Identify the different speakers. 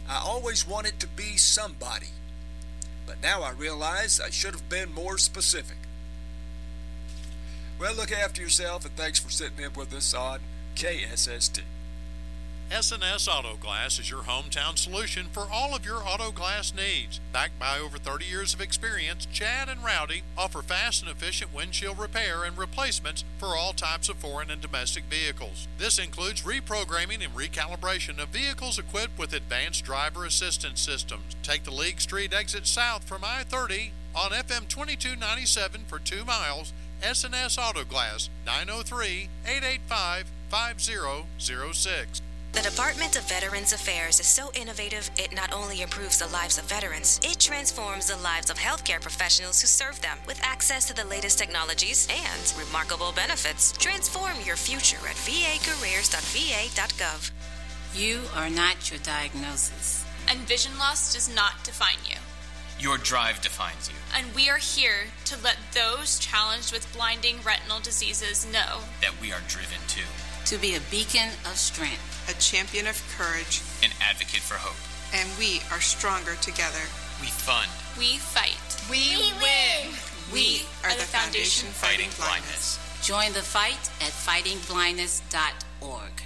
Speaker 1: I always wanted to be somebody, but now I realize I should have been more specific. Well, look after yourself, and thanks for sitting in with us on KSST.
Speaker 2: S&S Auto Glass is your hometown solution for all of your auto glass needs. Backed by over 30 years of experience, Chad and Rowdy offer fast and efficient windshield repair and replacements for all types of foreign and domestic vehicles. This includes reprogramming and recalibration of vehicles equipped with advanced driver assistance systems. Take the League Street exit south from I-30 on FM 2297 for 2 miles. S&S Auto Glass, 903-885-5006.
Speaker 3: The Department of Veterans Affairs is so innovative, it not only improves the lives of veterans, it transforms the lives of healthcare professionals who serve them. With access to the latest technologies and remarkable benefits, transform your future at vacareers.va.gov.
Speaker 4: You are not your diagnosis.
Speaker 5: And vision loss does not define you.
Speaker 6: Your drive defines you.
Speaker 5: And we are here to let those challenged with blinding retinal diseases know
Speaker 6: that we are driven too.
Speaker 4: To be a beacon of strength.
Speaker 7: A champion of courage.
Speaker 6: An advocate for hope.
Speaker 7: And we are stronger together.
Speaker 6: We fund.
Speaker 5: We fight.
Speaker 7: We win. We are the Foundation Fighting Blindness.
Speaker 4: Join the fight at fightingblindness.org.